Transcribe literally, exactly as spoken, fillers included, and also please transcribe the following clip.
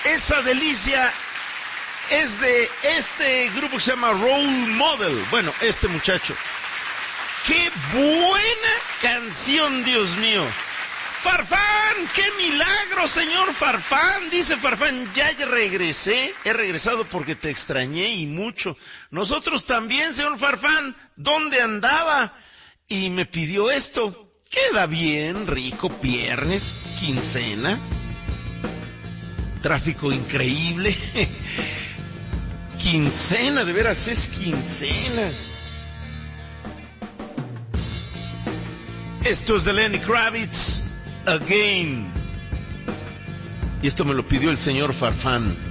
Esa delicia es de este grupo que se llama Role Model. Bueno, este muchacho. ¡Qué buena canción, Dios mío! Farfán, qué milagro, señor Farfán. Dice Farfán, ya regresé, he regresado porque te extrañé y mucho. Nosotros también, señor Farfán, ¿dónde andaba? Y me pidió esto. Queda bien, rico, viernes, quincena. Tráfico increíble. Quincena, de veras es quincena. Esto es de Lenny Kravitz. Again. Y esto me lo pidió el señor Farfán.